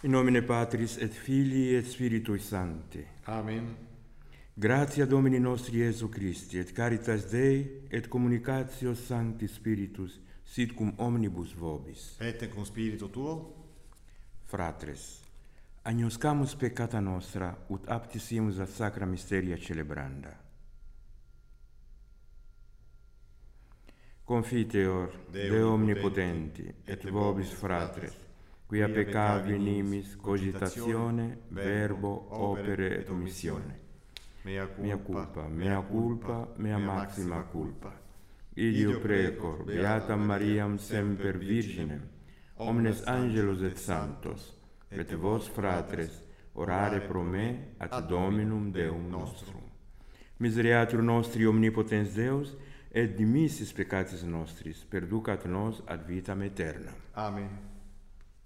In nomine Patris et Filii et Spiritui Sancti. Amen. Gratia Domini nostri Iesu Christi, et caritas Dei, et communicatio Sancti Spiritus, sit cum omnibus vobis. Et cum spiritu tuo. Fratres, agnoscamus peccata nostra, ut aptisimus ad sacra mysteria celebranda. Confiteor, Deo omnipotenti, et vobis fratres, quia peccavi nimis cogitatione, verbo, opere et omissione. Mea culpa, mea maxima culpa. Ideo precor, beatam Mariam semper Virginem, omnes angelos et sanctos, et vos fratres, orare pro me ad Dominum Deum nostrum. Misereatur nostri omnipotens Deus, et dimissis peccatis nostris, perducat nos ad vitam aeternam. Amen.